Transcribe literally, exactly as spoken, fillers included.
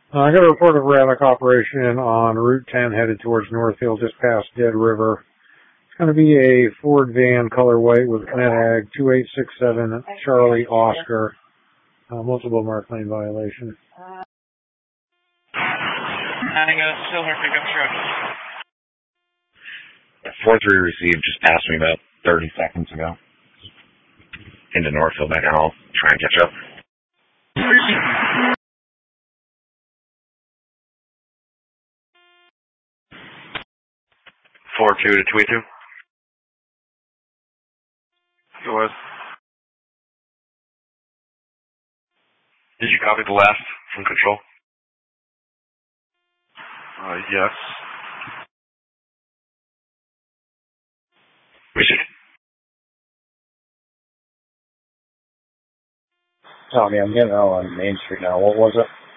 Uh, I got a report of erratic operation on Route ten headed towards Northfield just past Dead River. It's going to be a Ford van, color white, with ConnectAg two eight six seven Charlie Oscar. Uh, multiple mark lane violation. Adding a silver pickup truck. four three received, just passed me about thirty seconds ago. Into Northfield right now. I'll try and catch up. four two to two eight two. It was. Did you copy the last from control? Uh, yes. Receive. Tommy, I'm getting out on Main Street now. What was it?